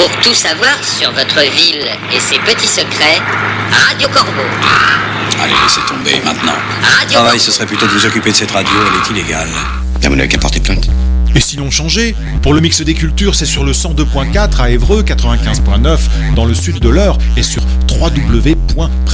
Pour tout savoir sur votre ville et ses petits secrets, Radio Corbeau. Allez, laissez tomber, maintenant. Radio Travail, Corbeau. ce serait plutôt de vous occuper de cette radio, elle est illégale. Bien, vous n'avez qu'à porter plainte. Et sinon changé, pour le mix des cultures, c'est sur le 102.4 à Évreux, 95.9 dans le sud de l'Eure et sur www.printemps